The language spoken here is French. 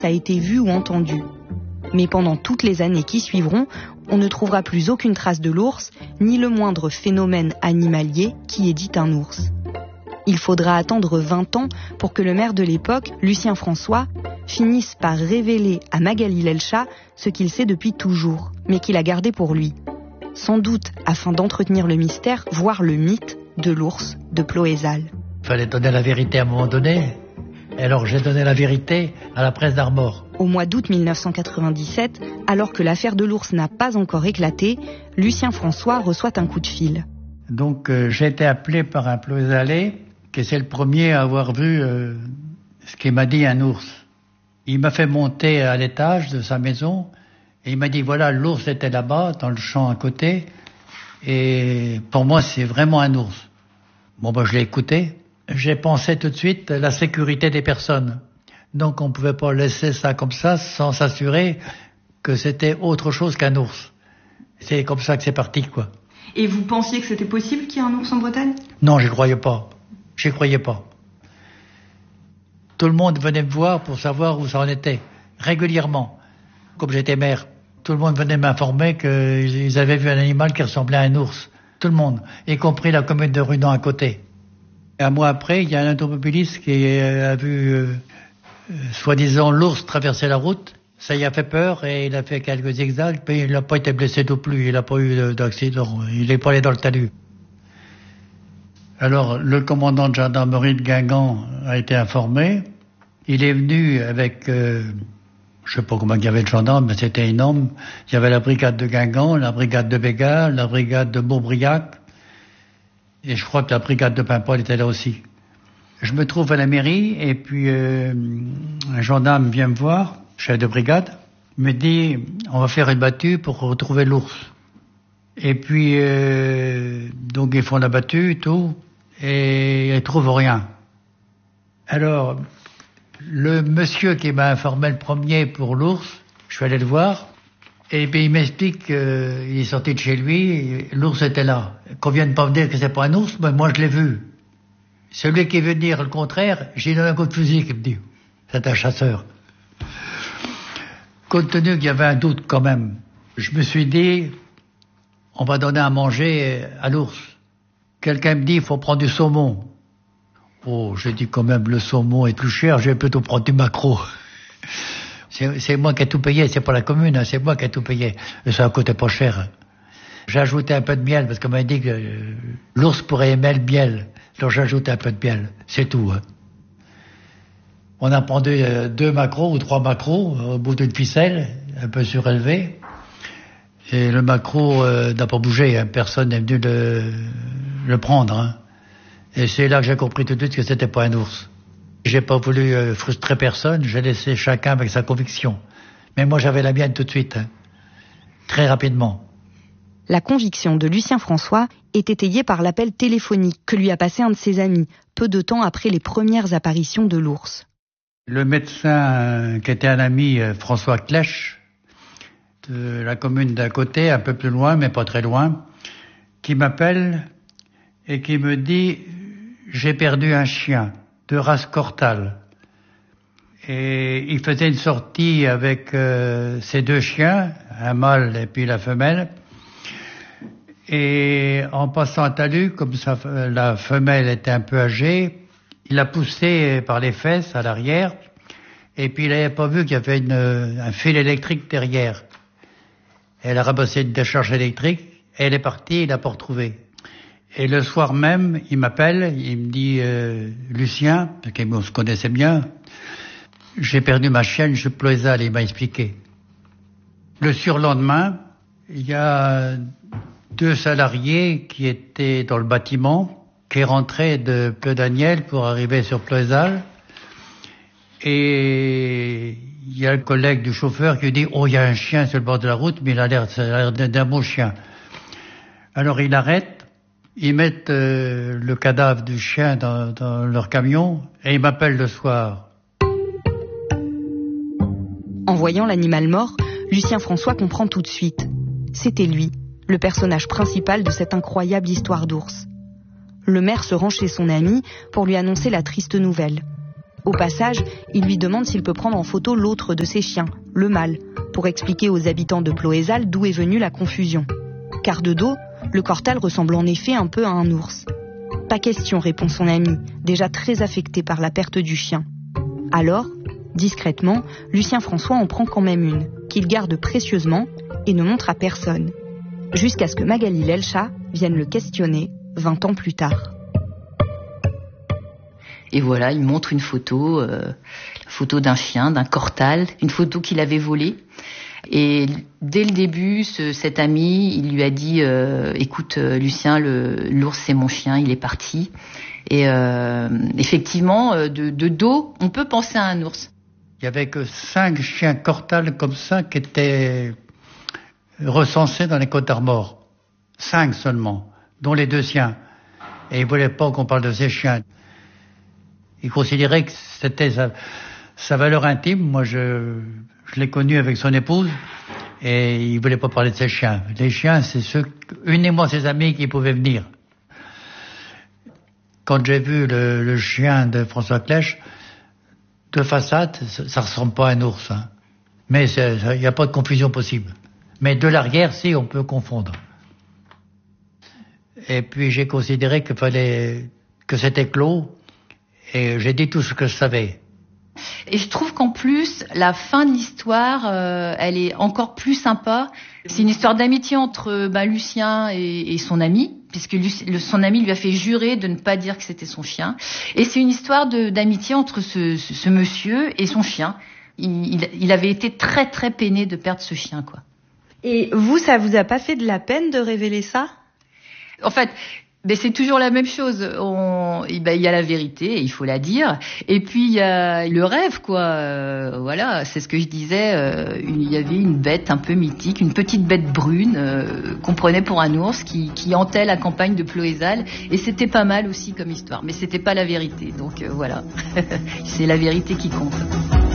a été vu ou entendu. Mais pendant toutes les années qui suivront, on ne trouvera plus aucune trace de l'ours, ni le moindre phénomène animalier qui ait dit un ours. Il faudra attendre 20 ans pour que le maire de l'époque, Lucien François, finisse par révéler à Magali Lelcha ce qu'il sait depuis toujours, mais qu'il a gardé pour lui. Sans doute afin d'entretenir le mystère, voire le mythe de l'ours de Ploëzal. Il fallait donner la vérité à un moment donné. Et alors j'ai donné la vérité à la presse d'Armor. Au mois d'août 1997, alors que l'affaire de l'ours n'a pas encore éclaté, Lucien François reçoit un coup de fil. Donc j'ai été appelé par un Ploëzalais, qui c'est le premier à avoir vu ce qu'il m'a dit un ours. Il m'a fait monter à l'étage de sa maison et il m'a dit voilà, l'ours était là-bas, dans le champ à côté, et pour moi c'est vraiment un ours. Bon je l'ai écouté. J'ai pensé tout de suite à la sécurité des personnes. Donc on ne pouvait pas laisser ça comme ça sans s'assurer que c'était autre chose qu'un ours. C'est comme ça que c'est parti, quoi. Et vous pensiez que c'était possible qu'il y ait un ours en Bretagne ? Non, je ne croyais pas. Je ne croyais pas. Tout le monde venait me voir pour savoir où ça en était, régulièrement. Comme j'étais maire, tout le monde venait m'informer qu'ils avaient vu un animal qui ressemblait à un ours. Tout le monde, y compris la commune de Rudan à côté. Un mois après, il y a un automobiliste qui a vu, soi-disant, l'ours traverser la route. Ça y a fait peur et il a fait quelques zigzags, mais il n'a pas été blessé non plus, il n'a pas eu d'accident, il n'est pas allé dans le talus. Alors, le commandant de gendarmerie de Guingamp a été informé. Il est venu avec, je sais pas combien il y avait de gendarmes, mais c'était énorme. Il y avait la brigade de Guingamp, la brigade de Bégal, la brigade de Beaubriac. Et je crois que la brigade de Paimpol était là aussi. Je me trouve à la mairie et puis un gendarme vient me voir, chef de brigade, me dit on va faire une battue pour retrouver l'ours. Et puis donc ils font la battue, tout, et ils trouvent rien. Alors le monsieur qui m'a informé le premier pour l'ours, je suis allé le voir. Et puis il m'explique qu'il est sorti de chez lui, l'ours était là. Qu'on vienne pas me dire que c'est pas un ours, mais moi je l'ai vu. Celui qui veut dire le contraire, j'ai donné un coup de fusil qui me dit, c'est un chasseur. Compte tenu qu'il y avait un doute quand même, je me suis dit, on va donner à manger à l'ours. Quelqu'un me dit, il faut prendre du saumon. Oh, j'ai dit quand même, le saumon est plus cher, je vais plutôt prendre du maquereau. C'est moi qui ai tout payé, c'est pas la commune, hein, c'est moi qui ai tout payé. Et ça a coûté pas cher. J'ai ajouté un peu de miel, parce qu'on m'a dit que l'ours pourrait aimer le miel. Donc j'ai ajouté un peu de miel, c'est tout. Hein. On a pendu 2 maquereaux ou 3 maquereaux au bout d'une ficelle, un peu surélevée. Et le maquereau n'a pas bougé, hein, personne n'est venu le prendre. Hein. Et c'est là que j'ai compris tout de suite que c'était pas un ours. J'ai pas voulu frustrer personne, j'ai laissé chacun avec sa conviction. Mais moi j'avais la mienne tout de suite, hein. Très rapidement. La conviction de Lucien François est étayée par l'appel téléphonique que lui a passé un de ses amis, peu de temps après les premières apparitions de l'ours. Le médecin qui était un ami, François Clèche, de la commune d'à côté, un peu plus loin, mais pas très loin, qui m'appelle et qui me dit « J'ai perdu un chien de race Cortal ». Et il faisait une sortie avec ses 2 chiens, un mâle et puis la femelle. Et en passant un talus, comme ça, la femelle était un peu âgée, il l'a poussée par les fesses à l'arrière. Et puis il n'avait pas vu qu'il y avait un fil électrique derrière. Elle a ramassé une décharge électrique, et elle est partie, il l'a pas retrouvée. Et le soir même, il m'appelle, il me dit Lucien, parce qu'on se connaissait bien, j'ai perdu ma chienne, je suis Ploëzal, il m'a expliqué. Le surlendemain, il y a 2 salariés qui étaient dans le bâtiment, qui rentraient de Pleu-Daniel pour arriver sur Ploëzal. Et il y a le collègue du chauffeur qui dit « Oh, il y a un chien sur le bord de la route, mais ça a l'air d'un beau chien. » Alors il arrête, ils mettent le cadavre du chien dans leur camion et ils m'appellent le soir. En voyant l'animal mort, Lucien François comprend tout de suite. C'était lui, le personnage principal de cette incroyable histoire d'ours. Le maire se rend chez son ami pour lui annoncer la triste nouvelle. Au passage, il lui demande s'il peut prendre en photo l'autre de ses chiens, le mâle, pour expliquer aux habitants de Ploézal d'où est venue la confusion. Car de dos, le Cortal ressemble en effet un peu à un ours. Pas question, répond son ami, déjà très affecté par la perte du chien. Alors, discrètement, Lucien François en prend quand même une, qu'il garde précieusement et ne montre à personne. Jusqu'à ce que Magali Lelcha vienne le questionner 20 ans plus tard. Et voilà, il montre une photo, d'un chien, d'un Cortal, une photo qu'il avait volée. Et dès le début, cet ami, il lui a dit écoute Lucien, l'ours c'est mon chien, il est parti. Et effectivement, de dos, on peut penser à un ours. Il y avait que 5 chiens Cortal comme ça qui étaient recensés dans les Côtes d'Armor. 5 seulement, dont les 2 siens. Et il ne voulait pas qu'on parle de ces chiens. Il considérait que c'était sa valeur intime. Moi, je l'ai connu avec son épouse et il voulait pas parler de ses chiens. Les chiens, c'est uniquement ses amis qui pouvaient venir. Quand j'ai vu le chien de François Clèche, de façade, ça ressemble pas à un ours. Hein. Mais il n'y a pas de confusion possible. Mais de l'arrière, si, on peut confondre. Et puis j'ai considéré que c'était clos. Et j'ai dit tout ce que je savais. Et je trouve qu'en plus, la fin de l'histoire, elle est encore plus sympa. C'est une histoire d'amitié entre Lucien et son ami, puisque son ami lui a fait jurer de ne pas dire que c'était son chien. Et c'est une histoire d'amitié entre ce monsieur et son chien. Il avait été très très peiné de perdre ce chien, quoi. Et vous, ça vous a pas fait de la peine de révéler ça ? En fait... Mais c'est toujours la même chose. Il y a la vérité, il faut la dire. Et puis il y a le rêve, quoi. Voilà, c'est ce que je disais. Il y avait une bête un peu mythique, une petite bête brune qu'on prenait pour un ours qui hantait la campagne de Ploézal. Et c'était pas mal aussi comme histoire. Mais c'était pas la vérité. Donc voilà, c'est la vérité qui compte.